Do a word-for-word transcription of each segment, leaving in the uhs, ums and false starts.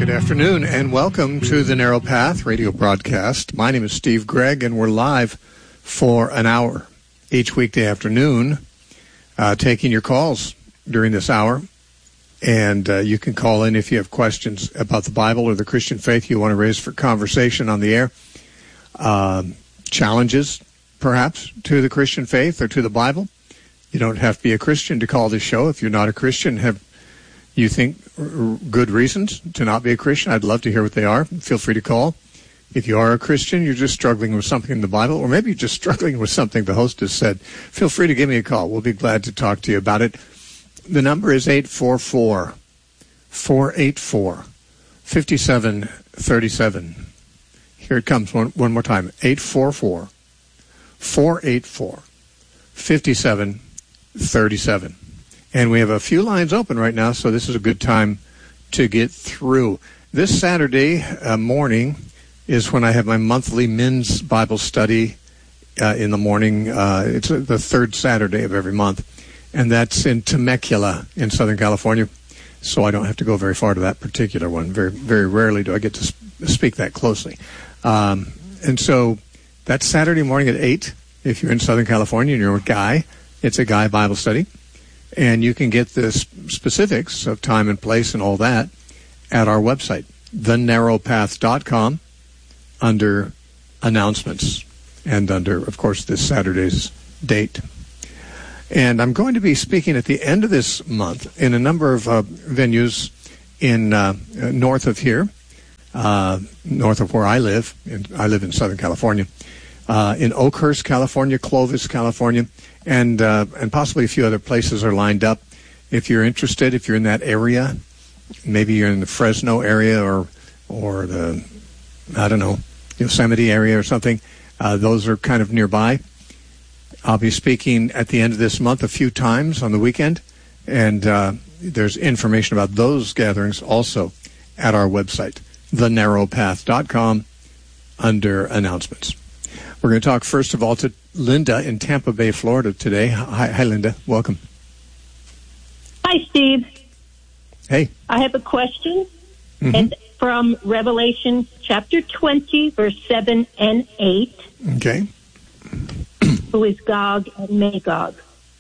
Good afternoon, and welcome to the Narrow Path radio broadcast. My name is Steve Gregg, and we're live for an hour each weekday afternoon, uh, taking your calls during this hour. And uh, you can call in if you have questions about the Bible or the Christian faith you want to raise for conversation on the air. Uh, challenges, perhaps, to the Christian faith or to the Bible. You don't have to be a Christian to call this show. If you're not a Christian, have you think good reasons to not be a Christian? I'd love to hear what they are. Feel free to call. If you are a Christian, you're just struggling with something in the Bible, or maybe you're just struggling with something the host has said, feel free to give me a call. We'll be glad to talk to you about it. The number is eight four four, four eight four, five seven three seven. Here it comes one, one more time. eight four four, four eight four, five seven three seven. And we have a few lines open right now, so this is a good time to get through. This Saturday uh, morning is when I have my monthly men's Bible study uh, in the morning. Uh, it's uh, the third Saturday of every month, and that's in Temecula in Southern California, so I don't have to go very far to that particular one. Very, very rarely do I get to sp- speak that closely. Um, and so that's Saturday morning at eight. If you're in Southern California and you're a guy, it's a guy Bible study. And you can get the specifics of time and place and all that at our website, the narrow path dot com, under announcements and under, of course, this Saturday's date. And I'm going to be speaking at the end of this month in a number of uh, venues in uh, north of here, uh, north of where I live. In, I live in Southern California, uh, in Oakhurst, California, Clovis, California. And uh, and possibly a few other places are lined up. If you're interested, if you're in that area, maybe you're in the Fresno area or or the, I don't know, Yosemite area or something, uh, those are kind of nearby. I'll be speaking at the end of this month a few times on the weekend, and uh, there's information about those gatherings also at our website, the narrow path dot com, under announcements. We're going to talk, first of all, to Linda in Tampa Bay, Florida today. Hi, hi, Linda. Welcome. Hi, Steve. Hey. I have a question. Mm-hmm. It's from Revelation chapter twenty, verse seven and eight. Okay. Who is Gog and Magog?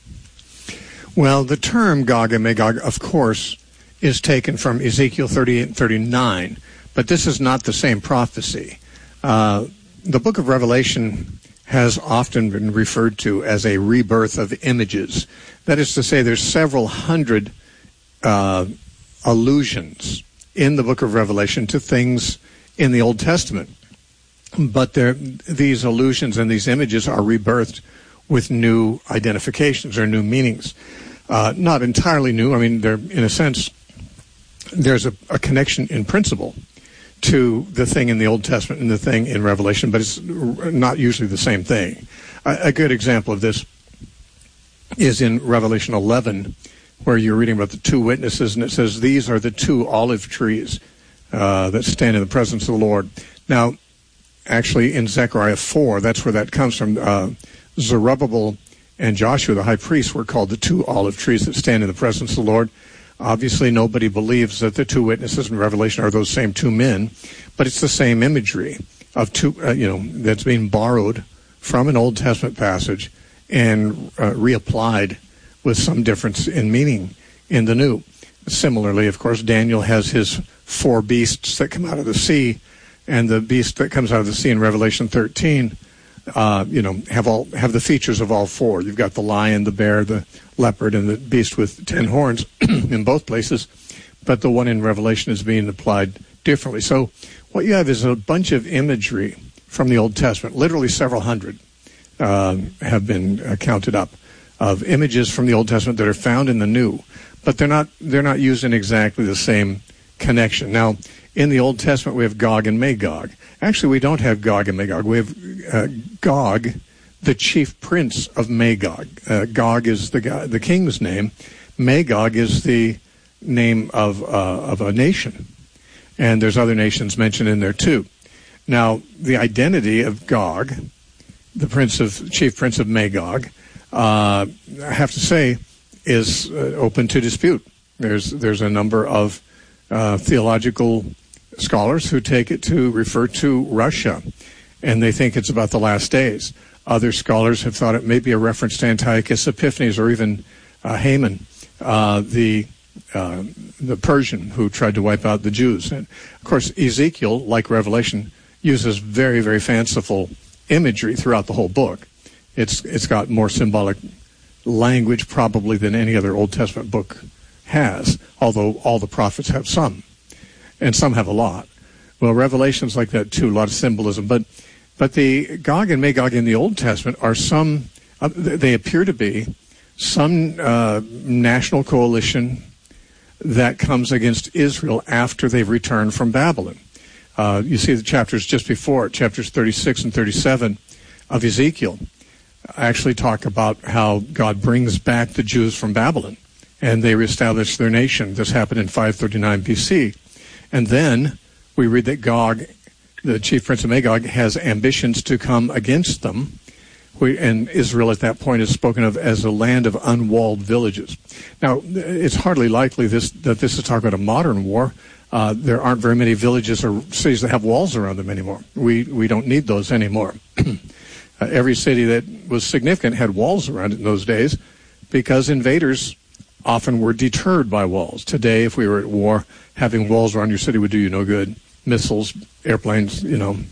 Well, the term Gog and Magog, of course, is taken from Ezekiel thirty-eight and thirty-nine, but this is not the same prophecy. Uh, the book of Revelation has often been referred to as a rebirth of images. That is to say, there's several hundred uh, allusions in the book of Revelation to things in the Old Testament. But these allusions and these images are rebirthed with new identifications or new meanings. Uh, not entirely new. I mean, they're, in a sense, there's a, a connection in principle to the thing in the Old Testament and the thing in Revelation, but it's not usually the same thing. A, a good example of this is in Revelation eleven, where you're reading about the two witnesses, and it says, these are the two olive trees uh, that stand in the presence of the Lord. Now, actually, in Zechariah four, that's where that comes from. Uh, Zerubbabel and Joshua, the high priests, were called the two olive trees that stand in the presence of the Lord. Obviously, nobody believes that the two witnesses in Revelation are those same two men, but it's the same imagery of two, uh, you know, that's being borrowed from an Old Testament passage and uh, reapplied with some difference in meaning in the New. Similarly, of course, Daniel has his four beasts that come out of the sea, and the beast that comes out of the sea in Revelation thirteen, uh, you know, have all have the features of all four. You've got the lion, the bear, the leopard, and the beast with ten horns in both places, but the one in Revelation is being applied differently. So what you have is a bunch of imagery from the Old Testament, literally several hundred uh, have been uh, counted up, of images from the Old Testament that are found in the New, but they're not they're not used in exactly the same connection. Now, in the Old Testament, we have Gog and Magog. Actually, we don't have Gog and Magog. We have uh, Gog, the chief prince of Magog. Uh, Gog is the guy, the king's name. Magog is the name of uh, of a nation, and there's other nations mentioned in there too. Now, the identity of Gog, the prince of chief prince of Magog, uh, I have to say, is uh, open to dispute. There's there's a number of uh, theological scholars who take it to refer to Russia, and they think it's about the last days. Other scholars have thought it may be a reference to Antiochus Epiphanes or even uh, Haman, uh, the uh, the Persian who tried to wipe out the Jews. And of course, Ezekiel, like Revelation, uses very, very fanciful imagery throughout the whole book. It's it's got more symbolic language probably than any other Old Testament book has, although all the prophets have some, and some have a lot. Well, Revelation's like that too, a lot of symbolism. But but the Gog and Magog in the Old Testament are some, uh, they appear to be some uh, national coalition that comes against Israel after they've returned from Babylon. Uh, you see the chapters just before, chapters thirty-six and thirty-seven of Ezekiel, actually talk about how God brings back the Jews from Babylon, and they reestablish their nation. This happened in five thirty-nine B C. And then we read that Gog, the chief prince of Magog, has ambitions to come against them. We, and Israel at that point is spoken of as a land of unwalled villages. Now, it's hardly likely this, that this is talking about a modern war. Uh, there aren't very many villages or cities that have walls around them anymore. We we don't need those anymore. uh, every city that was significant had walls around it in those days because invaders often were deterred by walls. Today, if we were at war, having walls around your city would do you no good. Missiles, airplanes, you know,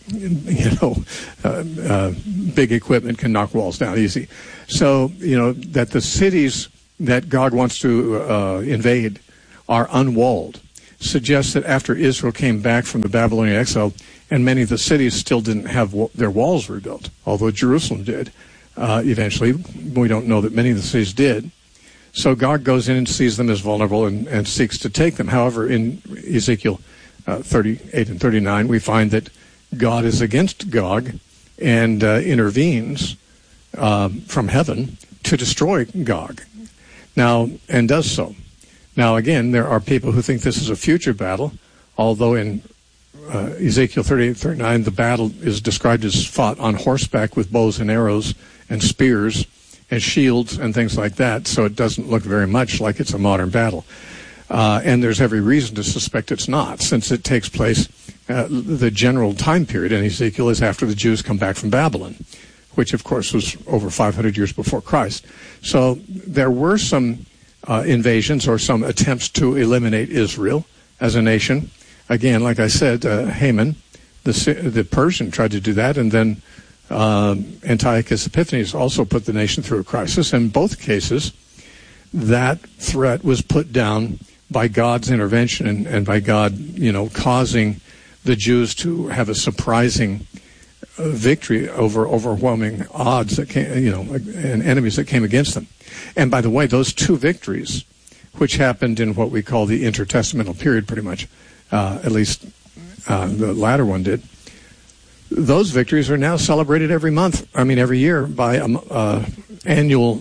you know, uh, uh, big equipment can knock walls down easy. So, you know, that the cities that God wants to uh, invade are unwalled suggests that after Israel came back from the Babylonian exile, and many of the cities still didn't have wa- their walls rebuilt, although Jerusalem did uh, eventually. We don't know that many of the cities did. So God goes in and sees them as vulnerable and, and seeks to take them. However, in Ezekiel uh, thirty-eight and thirty-nine, we find that God is against Gog and uh, intervenes uh, from heaven to destroy Gog. Now, and does so. Now, again, there are people who think this is a future battle, although in uh, Ezekiel thirty-eight and thirty-nine, the battle is described as fought on horseback with bows and arrows and spears and shields and things like that, so it doesn't look very much like it's a modern battle. Uh, and there's every reason to suspect it's not, since it takes place, uh, the general time period in Ezekiel is after the Jews come back from Babylon, which, of course, was over five hundred years before Christ. So there were some uh, invasions or some attempts to eliminate Israel as a nation. Again, like I said, uh, Haman, the, the Persian, tried to do that, and then um, Antiochus Epiphanes also put the nation through a crisis. In both cases, that threat was put down by God's intervention and, and by God, you know, causing the Jews to have a surprising uh, victory over overwhelming odds that came, you know, and enemies that came against them. And by the way, those two victories, which happened in what we call the intertestamental period, pretty much, uh, at least uh, the latter one did, those victories are now celebrated every month, I mean every year, by an uh, annual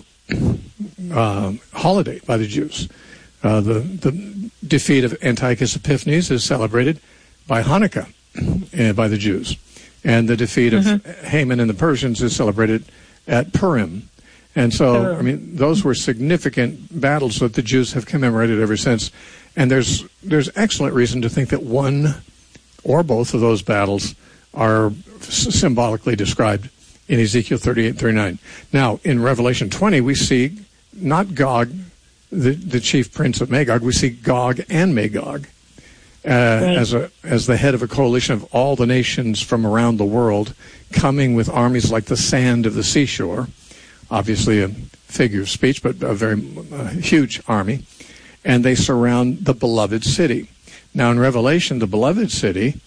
uh, holiday by the Jews. Uh, the, the defeat of Antiochus Epiphanes is celebrated by Hanukkah uh, by the Jews. And the defeat mm-hmm. of Haman and the Persians is celebrated at Purim. And so, I mean, those were significant battles that the Jews have commemorated ever since. And there's there's excellent reason to think that one or both of those battles are symbolically described in Ezekiel thirty-eight and thirty-nine. Now, in Revelation twenty, we see not Gog, the, the chief prince of Magog, we see Gog and Magog uh, right. as a as the head of a coalition of all the nations from around the world, coming with armies like the sand of the seashore. Obviously a figure of speech, but a very uh, huge army. And they surround the beloved city. Now, in Revelation, the beloved city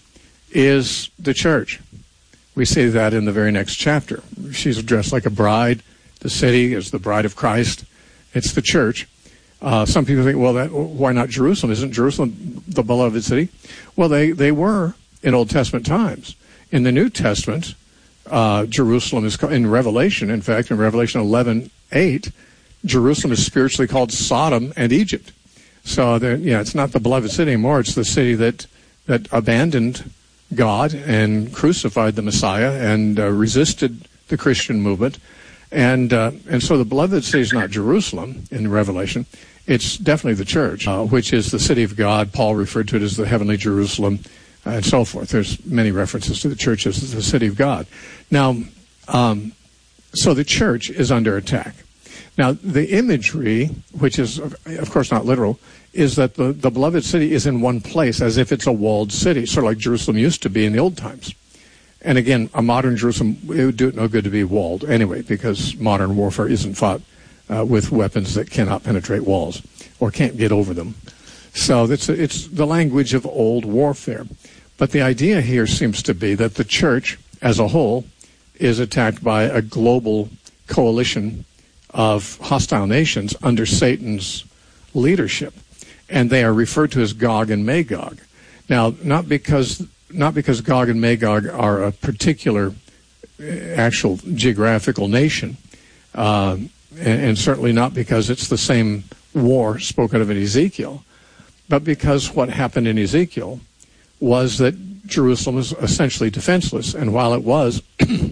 is the church. We see that in the very next chapter. She's dressed like a bride. The city is the bride of Christ. It's the church. Uh, some people think, well, that, why not Jerusalem? Isn't Jerusalem the beloved city? Well, they, they were in Old Testament times. In the New Testament, uh, Jerusalem is called, in Revelation, in fact, in Revelation eleven eight, Jerusalem is spiritually called Sodom and Egypt. So, yeah, it's not the beloved city anymore. It's the city that, that abandoned God and crucified the Messiah and uh, resisted the Christian movement. And uh, and so the beloved city is not Jerusalem in Revelation. It's definitely the church, uh, which is the city of God. Paul referred to it as the heavenly Jerusalem, uh, and so forth. There's many references to the church as the city of God. Now, um, so the church is under attack. Now, the imagery, which is, of course, not literal, is that the, the beloved city is in one place, as if it's a walled city, sort of like Jerusalem used to be in the old times. And again, a modern Jerusalem, it would do it no good to be walled anyway, because modern warfare isn't fought uh, with weapons that cannot penetrate walls or can't get over them. So it's, it's the language of old warfare. But the idea here seems to be that the church as a whole is attacked by a global coalition of hostile nations under Satan's leadership. And they are referred to as Gog and Magog. Now, not because not because Gog and Magog are a particular actual geographical nation, uh, and, and certainly not because it's the same war spoken of in Ezekiel, but because what happened in Ezekiel was that Jerusalem was essentially defenseless, and while it was,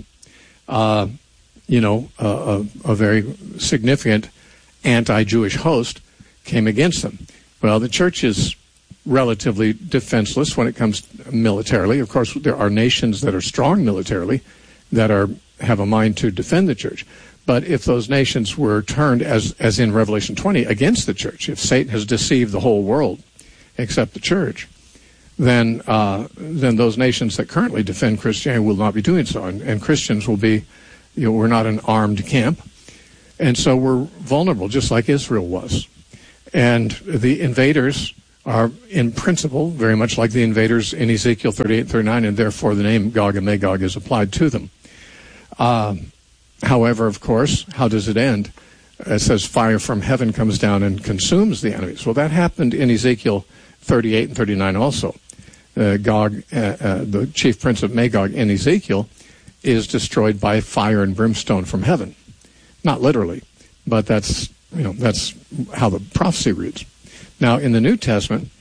uh, you know, a, a, a very significant anti-Jewish host came against them. Well, the church is relatively defenseless when it comes militarily. Of course, there are nations that are strong militarily that are have a mind to defend the church. But if those nations were turned, as as in Revelation twenty, against the church, if Satan has deceived the whole world except the church, then uh, then those nations that currently defend Christianity will not be doing so, and, and Christians will be, you know, we're not an armed camp, and so we're vulnerable, just like Israel was. And the invaders are, in principle, very much like the invaders in Ezekiel thirty-eight and thirty-nine, and therefore the name Gog and Magog is applied to them. Uh, however, of course, how does it end? It says fire from heaven comes down and consumes the enemies. Well, that happened in Ezekiel thirty-eight and thirty-nine also. Uh, Gog, uh, uh, the chief prince of Magog in Ezekiel, is destroyed by fire and brimstone from heaven. Not literally, but that's, you know, that's how the prophecy reads. Now, in the New Testament,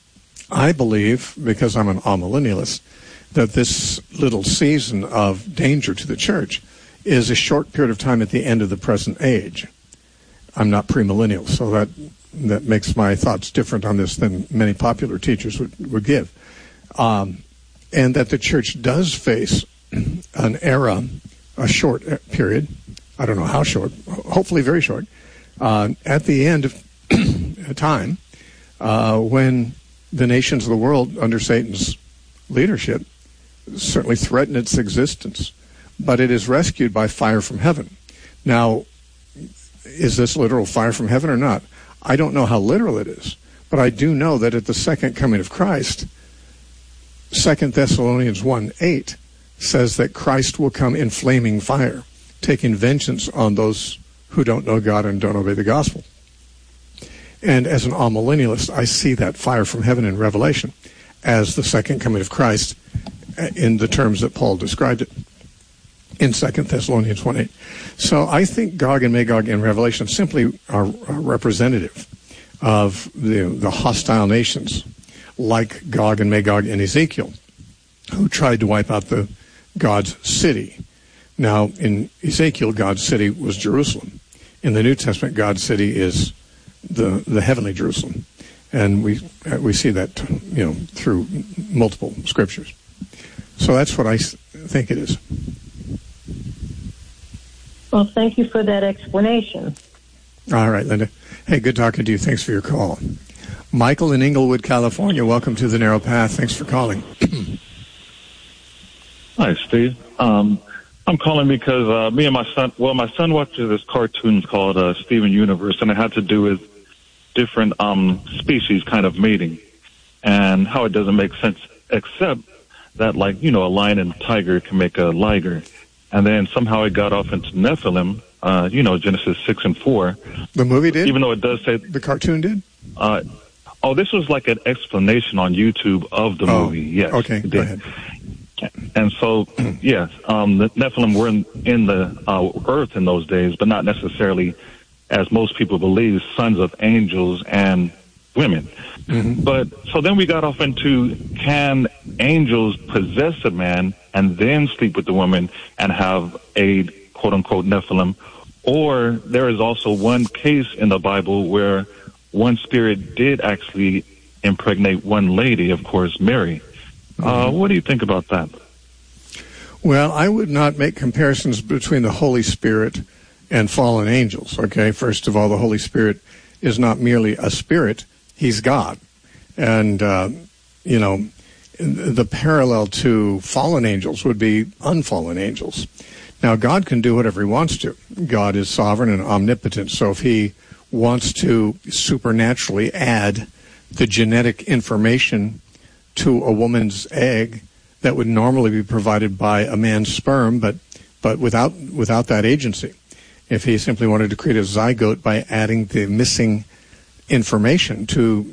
I believe, because I'm an amillennialist, that this little season of danger to the church is a short period of time at the end of the present age. I'm not premillennial, so that that makes my thoughts different on this than many popular teachers would, would give. Um, and that the church does face an era, a short period, I don't know how short, hopefully very short, uh, at the end of time, uh, when the nations of the world under Satan's leadership certainly threaten its existence, but it is rescued by fire from heaven. Now, is this literal fire from heaven or not? I don't know how literal it is, but I do know that at the second coming of Christ, Second Thessalonians one eight says that Christ will come in flaming fire, taking vengeance on those who don't know God and don't obey the gospel. And as an amillennialist, I see that fire from heaven in Revelation as the second coming of Christ in the terms that Paul described it in Second Thessalonians one eight. So I think Gog and Magog in Revelation simply are, are representative of the, the hostile nations, like Gog and Magog in Ezekiel, who tried to wipe out the God's city. Now, in Ezekiel, God's city was Jerusalem. In the New Testament, God's city is the the heavenly Jerusalem, and we we see that, you know, through multiple scriptures. So that's what I think it is. Well, thank you for that explanation. All right, Linda. Hey, good talking to you. Thanks for your call. Michael in Inglewood, California, welcome to The Narrow Path. Thanks for calling. Hi, Steve. Um, I'm calling because uh, me and my son, well, my son watches this cartoon called uh, Steven Universe, and it had to do with different um, species kind of mating and how it doesn't make sense, except that, like, you know, a lion and a tiger can make a liger. And then somehow it got off into Nephilim, uh, you know, Genesis six and four. The movie did? Even though it does say... The cartoon did? Uh, oh, this was like an explanation on YouTube of the oh, movie, yes. Okay, go ahead. And so, yes, um, the Nephilim were in, in the uh, earth in those days, but not necessarily, as most people believe, sons of angels and women. Mm-hmm. But so then we got off into, can angels possess a man and then sleep with the woman and have a quote-unquote Nephilim? Or there is also one case in the Bible where one spirit did actually impregnate one lady, of course, Mary. Uh, what do you think about that? Well, I would not make comparisons between the Holy Spirit and fallen angels, okay? First of all, the Holy Spirit is not merely a spirit, he's God. And, uh, you know, the parallel to fallen angels would be unfallen angels. Now, God can do whatever he wants to. God is sovereign and omnipotent, so if he wants to supernaturally add the genetic information to a woman's egg that would normally be provided by a man's sperm, but but without without that agency. If he simply wanted to create a zygote by adding the missing information to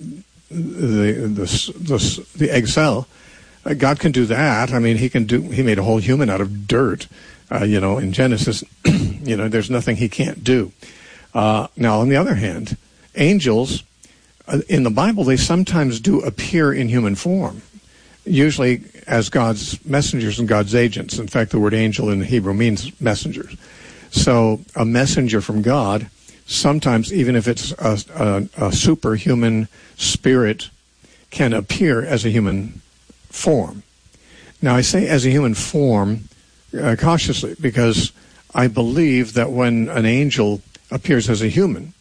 the the the, the egg cell, uh, God can do that. I mean, he can do. He made a whole human out of dirt, uh, you know, in Genesis. You know, there's nothing he can't do. Uh, now, on the other hand, angels uh, in the Bible, they sometimes do appear in human form, usually as God's messengers and God's agents. In fact, the word angel in the Hebrew means messengers. So a messenger from God, sometimes even if it's a, a, a superhuman spirit, can appear as a human form. Now, I say as a human form uh, cautiously, because I believe that when an angel appears as a human,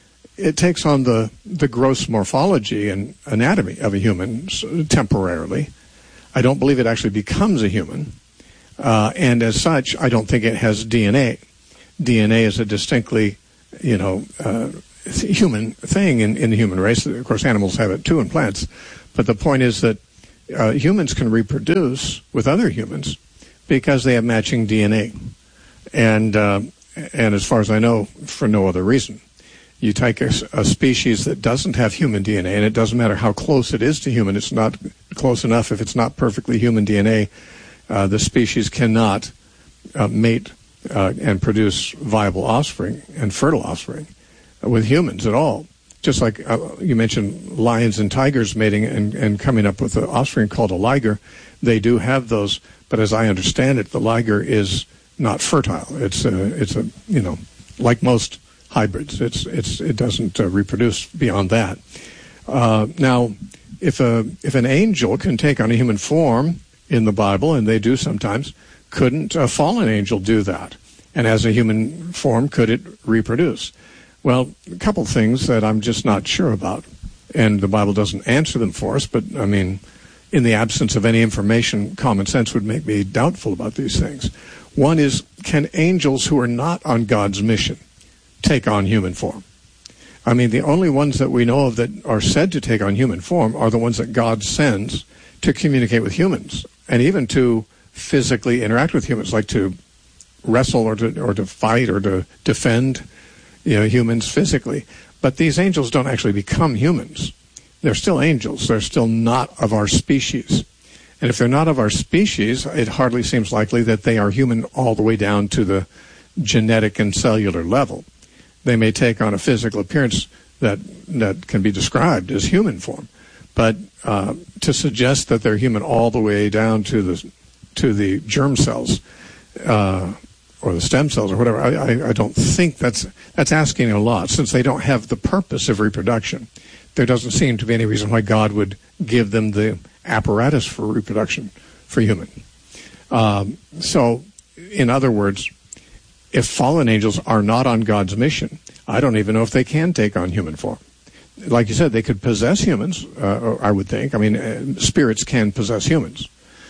it takes on the, the gross morphology and anatomy of a human temporarily. I don't believe it actually becomes a human. Uh, and as such, I don't think it has D N A. D N A is a distinctly, you know, uh, human thing in, in the human race. Of course, animals have it too, and plants. But the point is that uh, humans can reproduce with other humans because they have matching D N A. And, uh, and as far as I know, for no other reason. You take a, a species that doesn't have human D N A, and it doesn't matter how close it is to human, it's not close enough. If it's not perfectly human D N A, uh, the species cannot uh, mate uh, and produce viable offspring and fertile offspring with humans at all. Just like uh, you mentioned lions and tigers mating and, and coming up with an offspring called a liger, they do have those, but as I understand it, the liger is not fertile. It's a, it's a, you know, like most hybrids. It's it's it doesn't uh, reproduce beyond that. Uh, now, if a if an angel can take on a human form in the Bible, and they do sometimes, couldn't a fallen angel do that? And as a human form, could it reproduce? Well, a couple things that I'm just not sure about, and the Bible doesn't answer them for us. But I mean, in the absence of any information, common sense would make me doubtful about these things. One is, can angels who are not on God's mission take on human form? I mean, the only ones that we know of that are said to take on human form are the ones that God sends to communicate with humans, and even to physically interact with humans, like to wrestle or to or to fight or to defend, you know, humans physically. But these angels don't actually become humans. They're still angels. They're still not of our species. And if they're not of our species, it hardly seems likely that they are human all the way down to the genetic and cellular level. They may take on a physical appearance that that can be described as human form, but uh, to suggest that they're human all the way down to the to the germ cells uh, or the stem cells or whatever, I, I, I don't think that's that's asking a lot, since they don't have the purpose of reproduction. There doesn't seem to be any reason why God would give them the apparatus for reproduction for human. Um, so, in other words, if fallen angels are not on God's mission, I don't even know if they can take on human form. Like you said, they could possess humans, uh, I would think. I mean, uh, spirits can possess humans.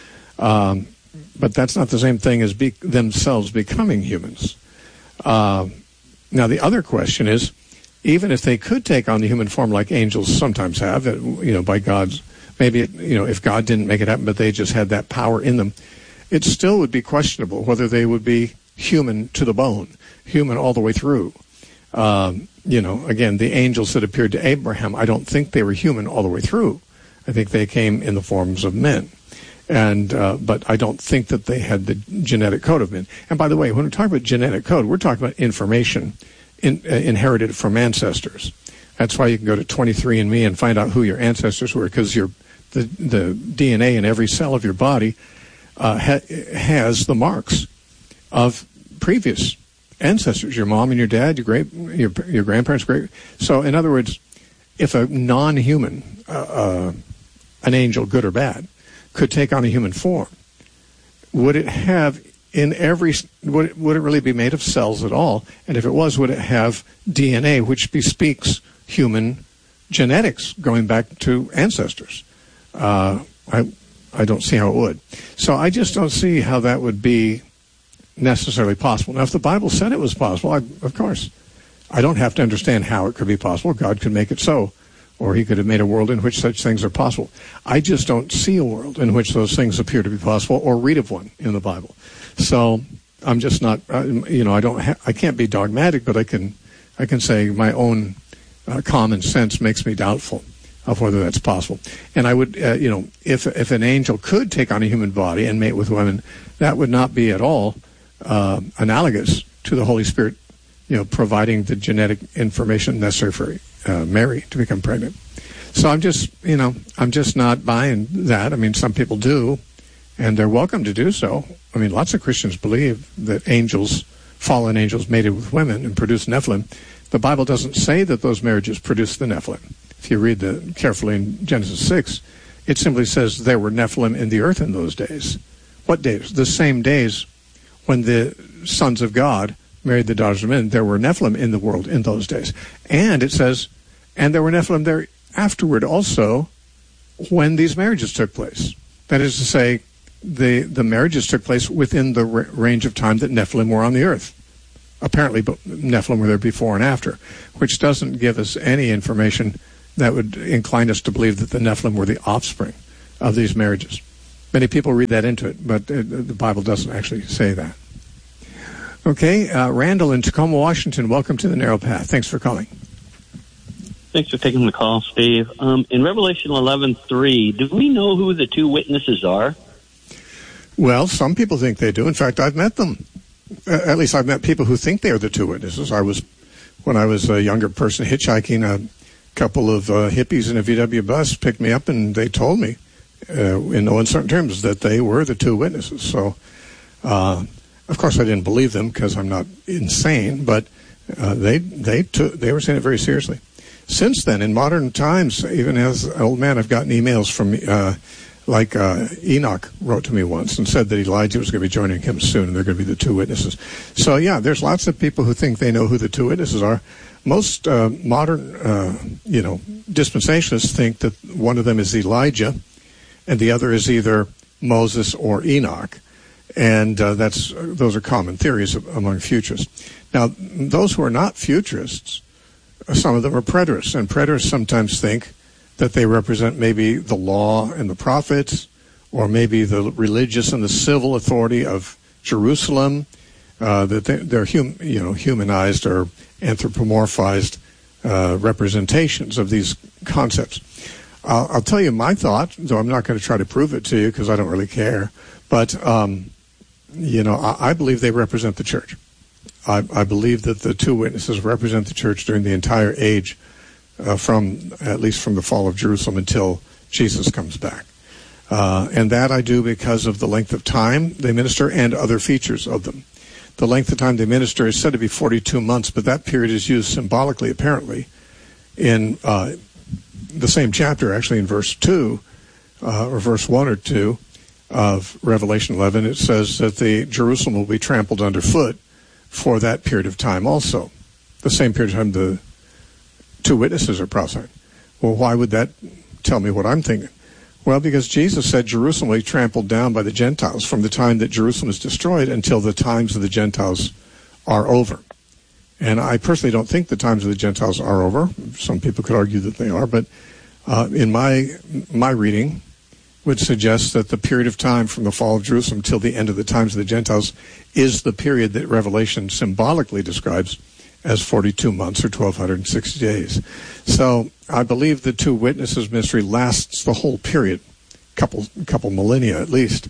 Um, but that's not the same thing as be- themselves becoming humans. Uh, now, the other question is, even if they could take on the human form like angels sometimes have, you know, by God's, maybe, it, you know, if God didn't make it happen, but they just had that power in them, it still would be questionable whether they would be human to the bone, human all the way through. Um, you know, again, the angels that appeared to Abraham, I don't think they were human all the way through. I think they came in the forms of men. And uh, but I don't think that they had the genetic code of men. And by the way, when we talk about genetic code, we're talking about information in, uh, inherited from ancestors. That's why you can go to twenty-three and me and find out who your ancestors were, because your the, the D N A in every cell of your body uh, ha- has the marks of previous ancestors, your mom and your dad, your great, your your grandparents, great. So, in other words, if a non-human, uh, uh, an angel, good or bad, could take on a human form, would it have in every, would it, would it really be made of cells at all? And if it was, would it have D N A, which bespeaks human genetics going back to ancestors? Uh, I, I don't see how it would. So I just don't see how that would be necessarily possible. Now, if the Bible said it was possible, I, of course, I don't have to understand how it could be possible. God could make it so, or he could have made a world in which such things are possible. I just don't see a world in which those things appear to be possible or read of one in the Bible. So I'm just not, uh, you know, I don't, ha- I can't be dogmatic, but I can, I can say my own uh, common sense makes me doubtful of whether that's possible. And I would, uh, you know, if if an angel could take on a human body and mate with women, that would not be at all uh, analogous to the Holy Spirit, you know, providing the genetic information necessary for uh, Mary to become pregnant. So I'm just, you know, I'm just not buying that. I mean, some people do, and they're welcome to do so. I mean, lots of Christians believe that angels, fallen angels, mated with women and produce Nephilim. The Bible doesn't say that those marriages produce the Nephilim. If you read the carefully in Genesis six, it simply says there were Nephilim in the earth in those days. What days? The same days when the sons of God married the daughters of men. There were Nephilim in the world in those days. And it says, and there were Nephilim there afterward also when these marriages took place. That is to say, the, the marriages took place within the r- range of time that Nephilim were on the earth. Apparently, Nephilim were there before and after, which doesn't give us any information that would incline us to believe that the Nephilim were the offspring of these marriages. Many people read that into it, but uh, the Bible doesn't actually say that. Okay, uh, Randall in Tacoma, Washington, welcome to the Narrow Path. Thanks for calling. Thanks for taking the call, Steve. Um, in Revelation eleven three, do we know who the two witnesses are? Well, some people think they do. In fact, I've met them. Uh, at least I've met people who think they are the two witnesses. I was, when I was a younger person hitchhiking, a couple of uh, hippies in a V W bus picked me up and they told me uh, in no uncertain terms that they were the two witnesses. So, uh, of course, I didn't believe them because I'm not insane, but uh, they they took, they were saying it very seriously. Since then, in modern times, even as an old man, I've gotten emails from, uh, like uh, Enoch wrote to me once and said that Elijah was going to be joining him soon, and they're going to be the two witnesses. So, yeah, there's lots of people who think they know who the two witnesses are. Most uh, modern, uh, you know, dispensationalists think that one of them is Elijah, and the other is either Moses or Enoch. And uh, that's those are common theories among futurists. Now, those who are not futurists, some of them are preterists, and preterists sometimes think that they represent maybe the law and the prophets, or maybe the religious and the civil authority of Jerusalem, uh, that they, they're hum, you know, humanized or anthropomorphized uh, representations of these concepts. I'll, I'll tell you my thought, though I'm not going to try to prove it to you because I don't really care, but um, you know, I, I believe they represent the church. I, I believe that the two witnesses represent the church during the entire age, uh, from at least from the fall of Jerusalem until Jesus comes back. Uh, and that I do because of the length of time they minister and other features of them. The length of time they minister is said to be forty-two months, but that period is used symbolically, apparently, in uh, the same chapter, actually in verse two, uh, or verse one or two of Revelation eleven. It says that the Jerusalem will be trampled underfoot for that period of time also. The same period of time the two witnesses are prophesying. Well, why would that tell me what I'm thinking? Well, because Jesus said Jerusalem will be trampled down by the Gentiles from the time that Jerusalem is destroyed until the times of the Gentiles are over. And I personally don't think the times of the Gentiles are over. Some people could argue that they are, but uh, in my my reading would suggest that the period of time from the fall of Jerusalem till the end of the times of the Gentiles is the period that Revelation symbolically describes as forty-two months or twelve sixty days. So I believe the two witnesses ministry lasts the whole period, couple couple millennia at least.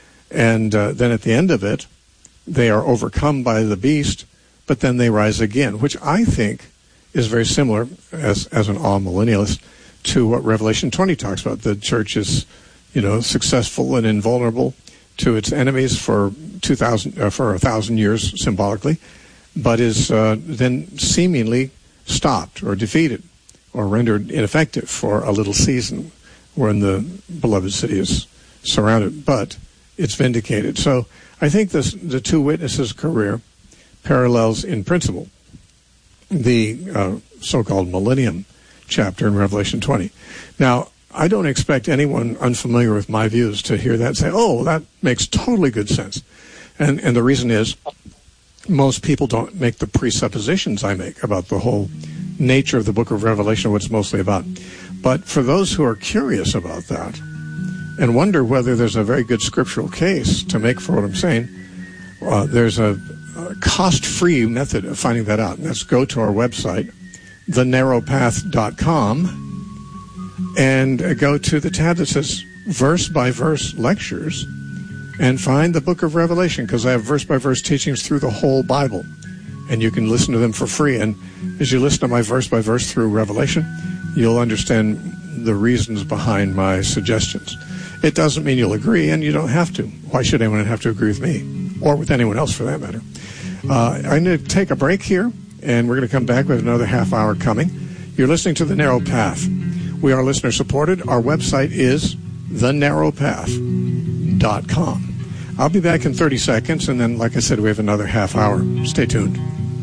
And uh, then at the end of it, they are overcome by the beast, but then they rise again, which I think is very similar, as as an all-millennialist, to what Revelation twenty talks about. The church is, you know, successful and invulnerable to its enemies for two thousand uh, for a thousand years symbolically, but is uh, then seemingly stopped or defeated or rendered ineffective for a little season when the beloved city is surrounded, but it's vindicated. So I think this, the two witnesses' career parallels in principle the uh, so-called millennium chapter in Revelation twenty. Now, I don't expect anyone unfamiliar with my views to hear that and say, oh, that makes totally good sense. And and the reason is most people don't make the presuppositions I make about the whole nature of the book of Revelation, what it's mostly about. But for those who are curious about that and wonder whether there's a very good scriptural case to make for what I'm saying, uh, there's a, a cost-free method of finding that out. And that's go to our website, the narrow path dot com, and uh, go to the tab that says verse-by-verse lectures and find the book of Revelation, because I have verse-by-verse teachings through the whole Bible, and you can listen to them for free. And as you listen to my verse-by-verse through Revelation, you'll understand the reasons behind my suggestions. It doesn't mean you'll agree, and you don't have to. Why should anyone have to agree with me, or with anyone else for that matter? Uh, I'm going to take a break here, and we're going to come back with another half hour coming. You're listening to The Narrow Path. We are listener-supported. Our website is the narrow path dot com. I'll be back in thirty seconds, and then, like I said, we have another half hour. Stay tuned.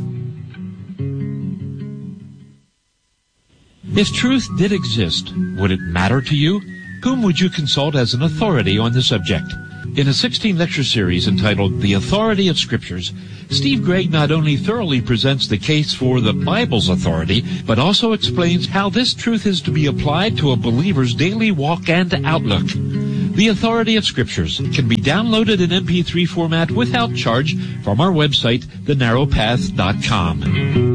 If truth did exist, would it matter to you? Whom would you consult as an authority on the subject? In a sixteen-lecture series entitled The Authority of Scriptures, Steve Gregg not only thoroughly presents the case for the Bible's authority, but also explains how this truth is to be applied to a believer's daily walk and outlook. The Authority of Scriptures can be downloaded in M P three format without charge from our website, the narrow path dot com.